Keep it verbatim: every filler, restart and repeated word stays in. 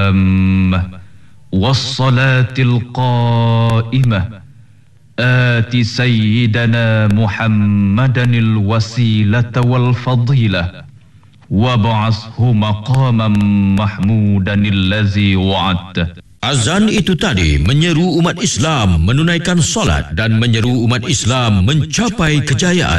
والصلاة القائمة آت سيدنا محمدا الوسيلة والفضيلة وابعثه مقاما محمودا الذي وعدته. Azan itu tadi menyeru umat Islam menunaikan solat dan menyeru umat Islam mencapai kejayaan.